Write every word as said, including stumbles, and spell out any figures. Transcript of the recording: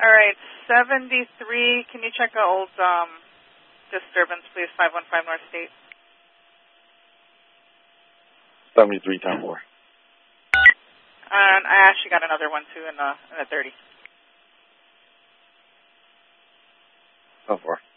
All right, seventy-three. Can you check the old um, disturbance, please? five one five North State. seventy-three, time four. And I actually got another one, too, in the, in the thirty. Oh, four.